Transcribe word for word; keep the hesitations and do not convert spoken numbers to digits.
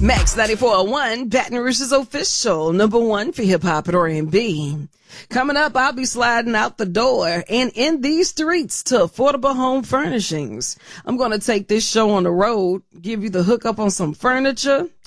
Max ninety-four point one, Baton Rouge's official number one for hip hop and R and B. Coming up, I'll be sliding out the door and in these streets to Affordable Home Furnishings. I'm going to take this show on the road, give you the hookup on some furniture,